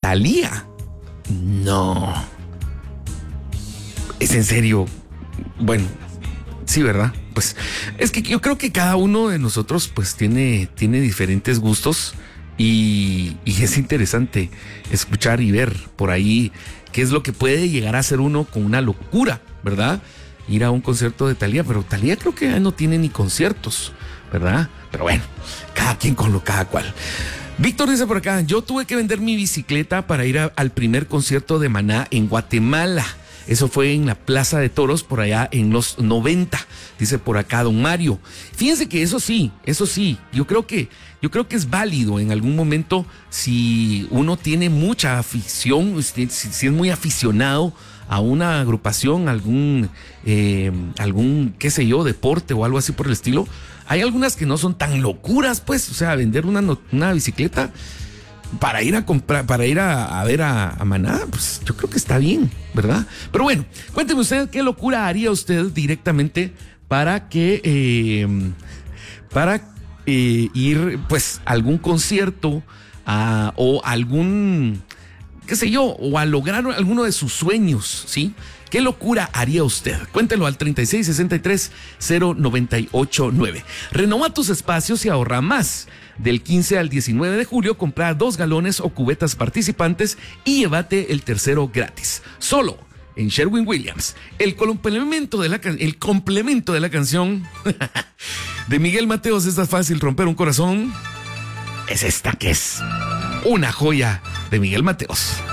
Thalía. No. ¿Es en serio? Bueno, sí, ¿verdad? Pues es que yo creo que cada uno de nosotros pues tiene diferentes gustos y es interesante escuchar y ver por ahí qué es lo que puede llegar a hacer uno con una locura, ¿verdad? Ir a un concierto de Thalía, pero Thalía creo que ya no tiene ni conciertos, ¿verdad? Pero bueno, cada quien con lo cada cual. Víctor dice por acá, yo tuve que vender mi bicicleta para ir al primer concierto de Maná en Guatemala. Eso fue en la Plaza de Toros, por allá en los 90, dice por acá don Mario. Fíjense que eso sí, yo creo que es válido en algún momento si uno tiene mucha afición, si es muy aficionado a una agrupación, algún, qué sé yo, deporte o algo así por el estilo. Hay algunas que no son tan locuras, pues, o sea, vender una bicicleta para ir a comprar, para ir a ver a Maná, pues yo creo que está bien, ¿verdad? Pero bueno, cuénteme usted qué locura haría usted directamente para ir pues a algún concierto o algún, qué sé yo, o a lograr alguno de sus sueños, ¿sí? ¿Qué locura haría usted? Cuéntelo al 3663-0989. Renova tus espacios y ahorra más. Del 15 al 19 de julio, compra 2 galones o cubetas participantes y llévate el tercero gratis. Solo en Sherwin-Williams. El complemento de la canción de Miguel Mateos, ¿es fácil romper un corazón? Es esta que es una joya de Miguel Mateos.